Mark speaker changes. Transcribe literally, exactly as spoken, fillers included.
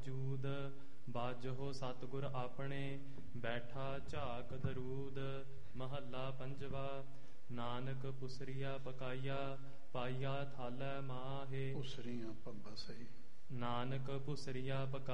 Speaker 1: ਮੌਜੂਦ। ਬਾਜਹੁ ਸਤਿਗੁਰ ਆਪਣੇ, ਬੈਠਾ ਝਾਕ ਦਰੂਦ। ਮਹੱਲਾ ਪੰਜਵਾ। ਨਾਨਕ ਪੁਸਰੀਆ ਪਕਾਈਆ, ਪਾਈਆ ਥਾਲੈ ਮਾਹੇ।
Speaker 2: ਪੁਸਰੀਆਂ ਪੱਬਾ ਸਹੀ।
Speaker 1: ਨਾਨਕ ਪੁਸਰੀਆ ਪਕਾਈਆ